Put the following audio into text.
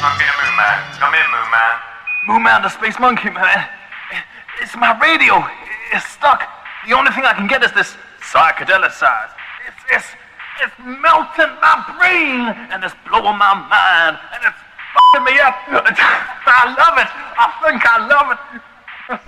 Monkey the Moon Man. Come in, Moon Man. Moon Man, the space monkey, man. It's my radio. It's stuck. The only thing I can get is this psychedelic side. It's melting my brain, and it's blowing my mind, and it's fucking me up. I love it. I think I love it.